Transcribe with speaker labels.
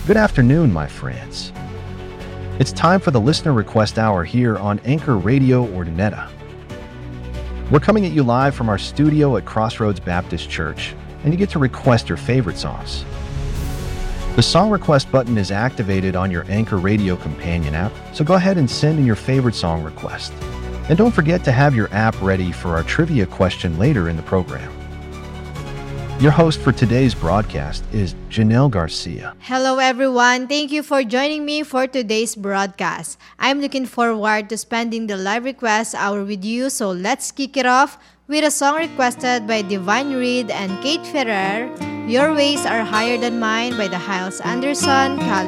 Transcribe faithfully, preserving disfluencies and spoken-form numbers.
Speaker 1: Good afternoon, my friends. It's time for the Listener Request Hour here on Anchor Radio Ordineta. We're coming at you live from our studio at Crossroads Baptist Church, and you get to request your favorite songs. The song request button is activated on your Anchor Radio companion app, so go ahead and send in your favorite song request. And don't forget to have your app ready for our trivia question later in the program. Your host for today's broadcast is Janelle Garcia.
Speaker 2: Hello everyone, thank you for joining me for today's broadcast. I'm looking forward to spending the live request hour with you, so let's kick it off with a song requested by Divine Reed and Kate Ferrer, Your Ways Are Higher Than Mine by the Hyles Anderson College.